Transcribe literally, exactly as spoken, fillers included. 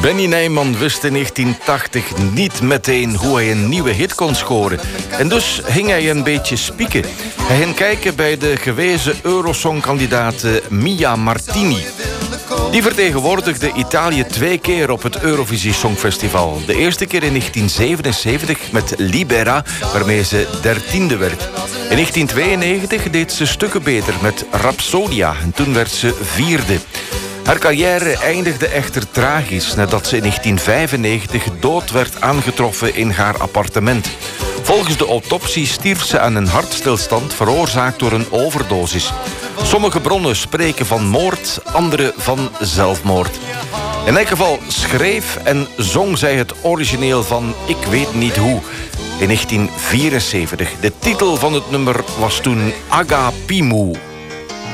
Benny Nijman wist in negentien tachtig niet meteen hoe hij een nieuwe hit kon scoren. En dus ging hij een beetje spieken. Hij ging kijken bij de gewezen Eurosong-kandidaat Mia Martini. Die vertegenwoordigde Italië twee keer op het Eurovisie Songfestival. De eerste keer in negentien zevenenzeventig met Libera, waarmee ze dertiende werd. In negentien tweeënnegentig deed ze stukken beter met Rapsodia en toen werd ze vierde. Haar carrière eindigde echter tragisch nadat ze in negentien vijfennegentig dood werd aangetroffen in haar appartement. Volgens de autopsie stierf ze aan een hartstilstand veroorzaakt door een overdosis. Sommige bronnen spreken van moord, andere van zelfmoord. In elk geval schreef en zong zij het origineel van Ik weet niet hoe. In negentien vierenzeventig. De titel van het nummer was toen Agapimu.